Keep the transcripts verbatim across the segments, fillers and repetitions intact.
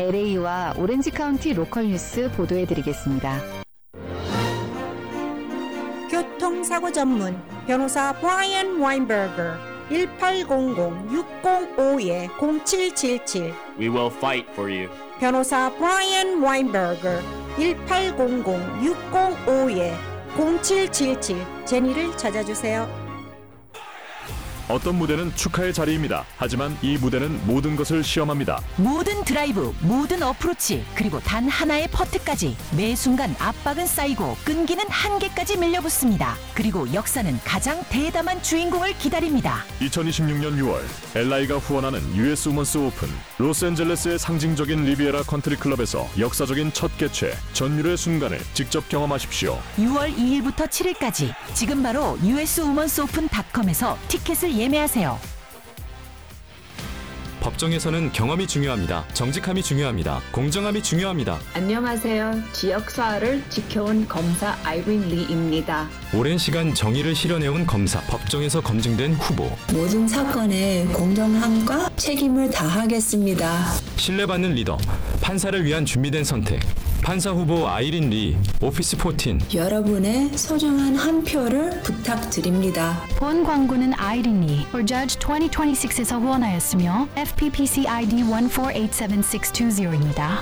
엘에이와 오렌지 카운티 로컬 뉴스 보도해드리겠습니다. 교통사고 전문 변호사 브라이언 와인버거 일팔공공 육공오 공칠칠칠 We will fight for you. 변호사 브라이언 와인버거 일팔공공 육공오 공칠칠칠 제니를 찾아주세요. 어떤 무대는 축하의 자리입니다. 하지만 이 무대는 모든 것을 시험합니다. 모든 드라이브, 모든 어프로치, 그리고 단 하나의 퍼트까지 매 순간 압박은 쌓이고 끈기는 한계까지 밀려붙습니다. 그리고 역사는 가장 대담한 주인공을 기다립니다. 이천이십육년 유월 엘아이가 후원하는 유에스 우먼스 오픈, 로스앤젤레스의 상징적인 리비에라 컨트리클럽에서 역사적인 첫 개최, 전율의 순간을 직접 경험하십시오. 유월 이일부터 칠일까지 지금 바로 유에스 우먼스 오픈 닷컴에서 티켓을 예매하세요. 법정에서는 경험이 중요합니다. 정직함이 중요합니다. 공정함이 중요합니다. 안녕하세요. 지역사회를 지켜온 검사 아이린 리입니다. 오랜 시간 정의를 실현해온 검사, 법정에서 검증된 후보. 모든 사건에 공정함과 책임을 다하겠습니다. 신뢰받는 리더, 판사를 위한 준비된 선택. 판사 후보 아이린 리, 오피스 사십일. 여러분의 소중한 한 표를 부탁드립니다. 본 광고는 아이린 리, for Judge 이천이십육에서 후원하였으며 에프피피씨 아이디 일 사 팔 팔 칠 육 육 이입니다.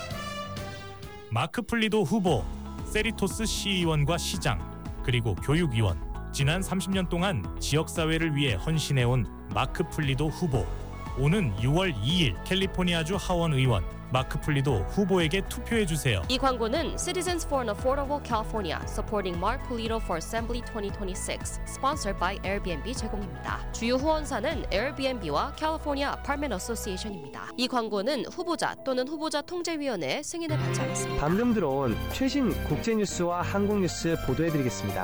마크 플리도 후보, 세리토스 시의원과 시장, 그리고 교육위원, 지난 삼십 년 동안 지역사회를 위해 헌신해온 마크 플리도 후보. 오는 유월 이일 캘리포니아주 하원 의원 마크 플리도 후보에게 투표해주세요. 이 광고는 Citizens for an Affordable California supporting Mark Polito for Assembly 이천이십육 sponsored by 에어비앤비 제공입니다. 주요 후원사는 에어비앤비와 California Apartment Association입니다. 이 광고는 후보자 또는 후보자 통제위원회의 승인을 받지 않았습니다. 방금 들어온 최신 국제뉴스와 한국뉴스 보도해드리겠습니다.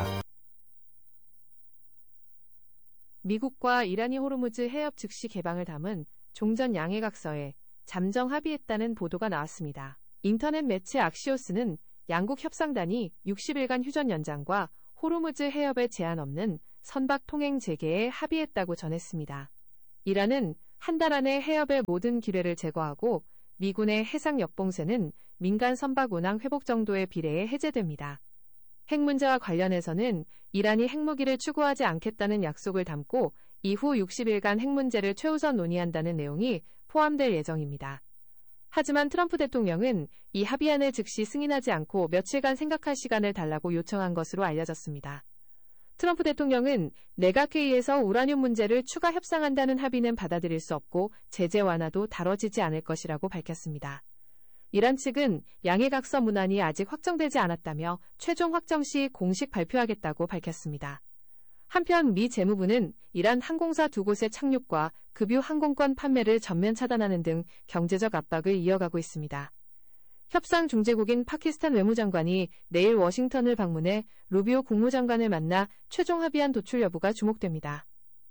미국과 이란이 호르무즈 해협 즉시 개방을 담은 종전 양해각서에 잠정 합의했다는 보도가 나왔습니다. 인터넷 매체 악시오스는 양국 협상단이 육십일간 휴전 연장과 호르무즈 해협에 제한 없는 선박 통행 재개에 합의했다고 전했습니다. 이란은 한 달 안에 해협의 모든 기뢰를 제거하고 미군의 해상 역봉쇄는 민간 선박 운항 회복 정도에 비례해 해제됩니다. 핵 문제와 관련해서는 이란이 핵무기를 추구하지 않겠다는 약속을 담고 이후 육십일간 핵 문제를 최우선 논의한다는 내용이 포함될 예정입니다. 하지만 트럼프 대통령은 이 합의안을 즉시 승인하지 않고 며칠간 생각할 시간을 달라고 요청한 것으로 알려졌습니다. 트럼프 대통령은 내각회의에서 우라늄 문제를 추가 협상한다는 합의는 받아들일 수 없고 제재 완화도 다뤄지지 않을 것이라고 밝혔습니다. 이란 측은 양해각서 문안이 아직 확정되지 않았다며 최종 확정 시 공식 발표하겠다고 밝혔습니다. 한편 미 재무부는 이란 항공사 두 곳의 착륙과 급유 항공권 판매를 전면 차단하는 등 경제적 압박을 이어가고 있습니다. 협상 중재국인 파키스탄 외무장관이 내일 워싱턴을 방문해 루비오 국무장관을 만나 최종 합의안 도출 여부가 주목됩니다.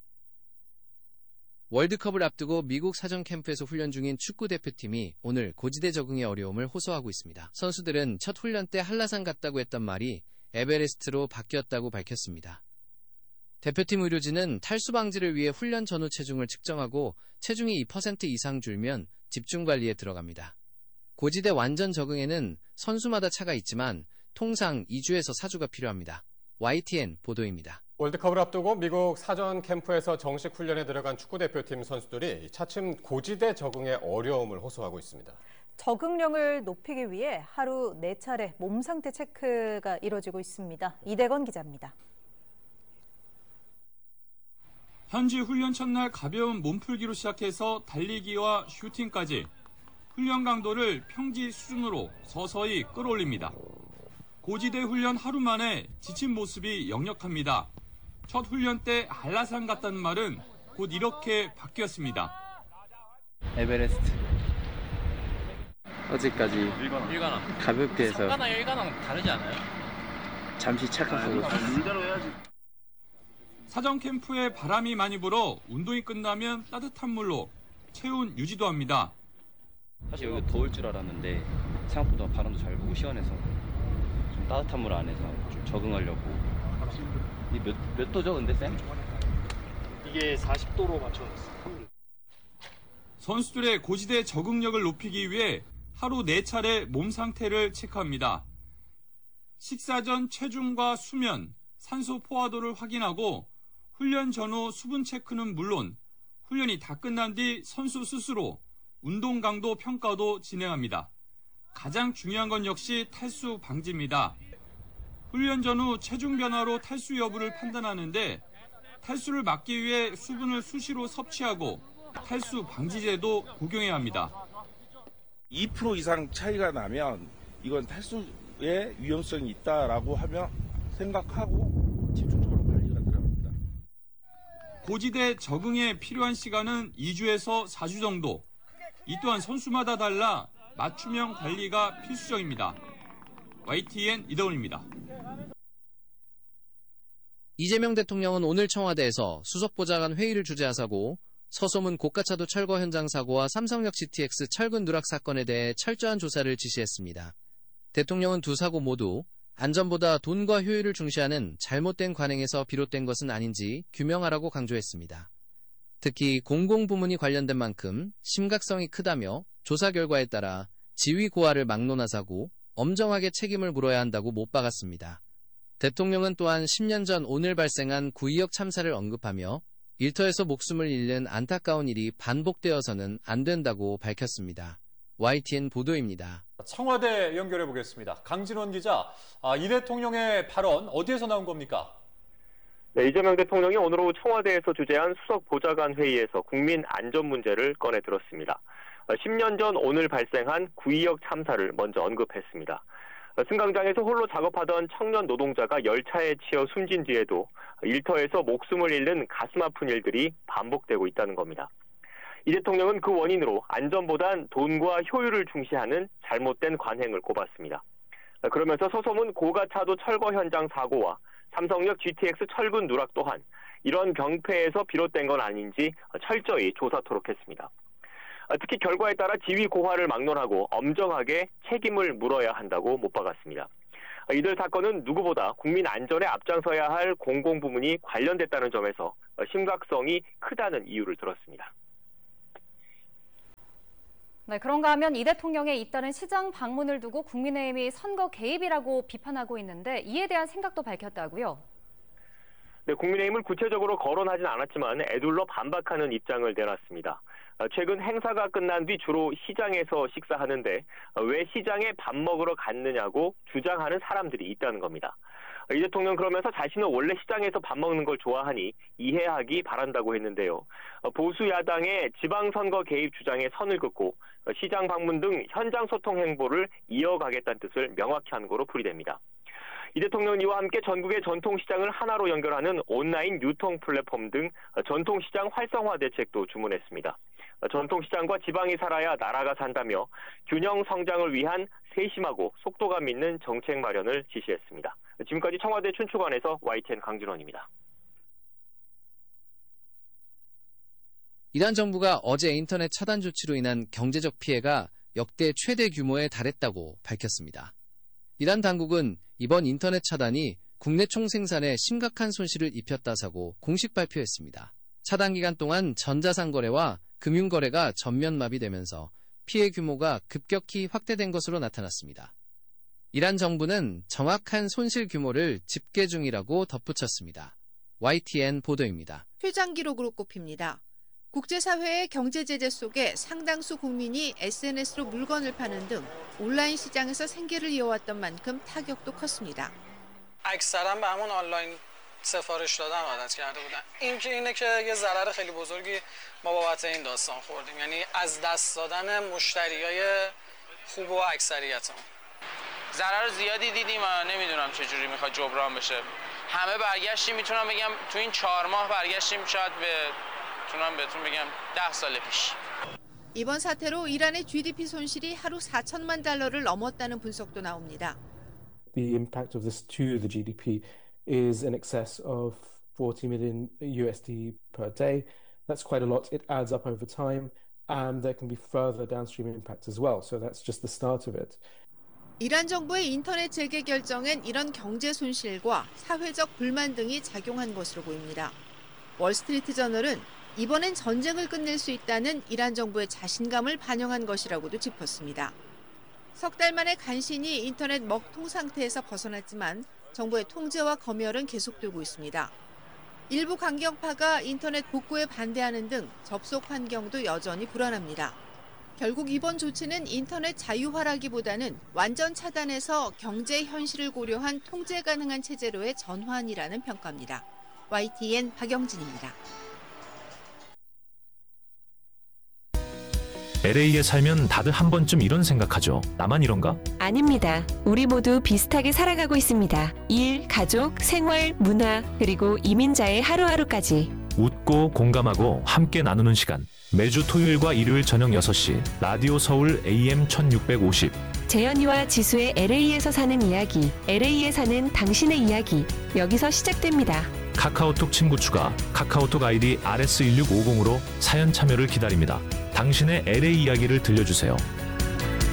월드컵을 앞두고 미국 사전 캠프에서 훈련 중인 축구 대표팀이 오늘 고지대 적응의 어려움을 호소하고 있습니다. 선수들은 첫 훈련 때 한라산 갔다고 했던 말이 에베레스트로 바뀌었다고 밝혔습니다. 대표팀 의료진은 탈수 방지를 위해 훈련 전후 체중을 측정하고 체중이 이 퍼센트 이상 줄면 집중 관리에 들어갑니다. 고지대 완전 적응에는 선수마다 차가 있지만 통상 이 주에서 사 주가 필요합니다. 와이티엔 보도입니다. 월드컵을 앞두고 미국 사전 캠프에서 정식 훈련에 들어간 축구대표팀 선수들이 차츰 고지대 적응에 어려움을 호소하고 있습니다. 적응력을 높이기 위해 하루 네 차례 몸 상태 체크가 이뤄지고 있습니다. 이대건 기자입니다. 현지 훈련 첫날 가벼운 몸풀기로 시작해서 달리기와 슈팅까지 훈련 강도를 평지 수준으로 서서히 끌어올립니다. 고지대 훈련 하루 만에 지친 모습이 역력합니다. 첫 훈련 때 한라산 같다는 말은 곧 이렇게 바뀌었습니다. 에베레스트. 어제까지 일관왕. 가볍게 해서 삼관왕, 일관왕 다르지 않아요? 잠시 착각하고 있어요. 사전 캠프에 바람이 많이 불어 운동이 끝나면 따뜻한 물로 체온 유지도 합니다. 사실 여기 더울 줄 알았는데 생각보다 바람도 잘 불고 시원해서 좀 따뜻한 물 안에서 좀 적응하려고. 이 몇, 몇 도죠 근데 쌤? 이게 사십 도로 맞춰놨어요. 선수들의 고지대 적응력을 높이기 위해 하루 네 차례 몸 상태를 체크합니다. 식사 전 체중과 수면, 산소 포화도를 확인하고 훈련 전후 수분 체크는 물론 훈련이 다 끝난 뒤 선수 스스로 운동 강도 평가도 진행합니다. 가장 중요한 건 역시 탈수 방지입니다. 훈련 전후 체중 변화로 탈수 여부를 판단하는데 탈수를 막기 위해 수분을 수시로 섭취하고 탈수 방지제도 복용해야 합니다. 이 퍼센트 이상 차이가 나면 이건 탈수의 위험성이 있다라고 하면 생각하고 집중적으로 관리가 들어갑니다. 고지대 적응에 필요한 시간은 이 주에서 사 주 정도. 이 또한 선수마다 달라 맞춤형 관리가 필수적입니다. 와이티엔 이더훈입니다. 이재명 대통령은 오늘 청와대에서 수석보좌관 회의를 주재하사고 서소문 고가차도 철거 현장 사고와 삼성역 지티엑스 철근 누락 사건에 대해 철저한 조사를 지시했습니다. 대통령은 두 사고 모두 안전보다 돈과 효율을 중시하는 잘못된 관행에서 비롯된 것은 아닌지 규명하라고 강조했습니다. 특히 공공부문이 관련된 만큼 심각성이 크다며 조사 결과에 따라 지위 고하를 막론하사고 엄정하게 책임을 물어야 한다고 못 박았습니다. 대통령은 또한 십 년 전 오늘 발생한 구의역 참사를 언급하며 일터에서 목숨을 잃는 안타까운 일이 반복되어서는 안 된다고 밝혔습니다. 와이티엔 보도입니다. 청와대 연결해 보겠습니다. 강진원 기자, 아, 이 대통령의 발언 어디에서 나온 겁니까? 네, 이재명 대통령이 오늘 오후 청와대에서 주재한 수석 보좌관 회의에서 국민 안전 문제를 꺼내 들었습니다. 십 년 전 오늘 발생한 구의역 참사를 먼저 언급했습니다. 승강장에서 홀로 작업하던 청년 노동자가 열차에 치여 숨진 뒤에도 일터에서 목숨을 잃는 가슴 아픈 일들이 반복되고 있다는 겁니다. 이 대통령은 그 원인으로 안전보단 돈과 효율을 중시하는 잘못된 관행을 꼽았습니다. 그러면서 서소문 고가차도 철거 현장 사고와 삼성역 지티엑스 철근 누락 또한 이런 병폐에서 비롯된 건 아닌지 철저히 조사토록 했습니다. 특히 결과에 따라 지위 고하를 막론하고 엄정하게 책임을 물어야 한다고 못 박았습니다. 이들 사건은 누구보다 국민 안전에 앞장서야 할 공공부문이 관련됐다는 점에서 심각성이 크다는 이유를 들었습니다. 네, 그런가 하면 이 대통령의 잇따른 시장 방문을 두고 국민의힘이 선거 개입이라고 비판하고 있는데 이에 대한 생각도 밝혔다고요? 네, 국민의힘을 구체적으로 거론하진 않았지만 애둘러 반박하는 입장을 내놨습니다. 최근 행사가 끝난 뒤 주로 시장에서 식사하는데 왜 시장에 밥 먹으러 갔느냐고 주장하는 사람들이 있다는 겁니다. 이 대통령 그러면서 자신은 원래 시장에서 밥 먹는 걸 좋아하니 이해하기 바란다고 했는데요. 보수 야당의 지방선거 개입 주장에 선을 긋고 시장 방문 등 현장 소통 행보를 이어가겠다는 뜻을 명확히 한 거로 풀이됩니다. 이 대통령은 이와 함께 전국의 전통시장을 하나로 연결하는 온라인 유통 플랫폼 등 전통시장 활성화 대책도 주문했습니다. 전통시장과 지방이 살아야 나라가 산다며 균형 성장을 위한 세심하고 속도감 있는 정책 마련을 지시했습니다. 지금까지 청와대 춘추관에서 와이티엔 강진원입니다. 이란 정부가 어제 인터넷 차단 조치로 인한 경제적 피해가 역대 최대 규모에 달했다고 밝혔습니다. 이란 당국은 이번 인터넷 차단이 국내 총생산에 심각한 손실을 입혔다사고 공식 발표했습니다. 차단 기간 동안 전자상 거래와 금융거래가 전면 마비되면서 피해 규모가 급격히 확대된 것으로 나타났습니다. 이란 정부는 정확한 손실 규모를 집계 중이라고 덧붙였습니다. 와이티엔 보도입니다. 최장 기록으로 꼽힙니다. 국제사회의 경제제재 속에 상당수 국민이 에스엔에스로 물건을 파는 등 온라인 시장에서 생계를 이어왔던 만큼 타격도 컸습니다. اکثرا به همون آنلاین سفارش دادن عادت کرده بودن. این که اینه که یه ضرر خیلی بزرگی ما بابت این داستان خوردیم. یعنی از دست دادن مشتریای خوب و اکثریتمون. ضرر زیادی دیدیم و نمیدونم چه جوری میخواد جبران بشه. همه برگشتیم میتونم بگم تو این چهار ماه برگشتیم شاید به میتونم بهتون بگم ده سال پیش. 이번 사태로 이란의 지디피 손실이 하루 사천만 달러를 넘었다는 분석도 나옵니다. The impact of this to the G D P is in excess of forty million U S D per day. That's quite a lot. It adds up over time, and there can be further downstream impact as well. So that's just the start of it. 이란 정부의 인터넷 재개 결정엔 이런 경제 손실과 사회적 불만 등이 작용한 것으로 보입니다. 월스트리트 저널은 이번엔 전쟁을 끝낼 수 있다는 이란 정부의 자신감을 반영한 것이라고도 짚었습니다. 석 달 만에 간신히 인터넷 먹통 상태에서 벗어났지만 정부의 통제와 검열은 계속되고 있습니다. 일부 강경파가 인터넷 복구에 반대하는 등 접속 환경도 여전히 불안합니다. 결국 이번 조치는 인터넷 자유화라기보다는 완전 차단해서 경제 현실을 고려한 통제 가능한 체제로의 전환이라는 평가입니다. 와이티엔 박영진입니다. 엘에이에 살면 다들 한 번쯤 이런 생각하죠. 나만 이런가? 아닙니다. 우리 모두 비슷하게 살아가고 있습니다. 일, 가족, 생활, 문화, 그리고 이민자의 하루하루까지. 웃고 공감하고 함께 나누는 시간. 매주 토요일과 일요일 저녁 여섯 시 라디오 서울 에이엠 천육백오십. 재현이와 지수의 엘에이에서 사는 이야기, 엘에이에 사는 당신의 이야기, 여기서 시작됩니다. 카카오톡 친구 추가, 카카오톡 아이디 알에스 일육오공으로 사연 참여를 기다립니다. 당신의 엘에이 이야기를 들려주세요.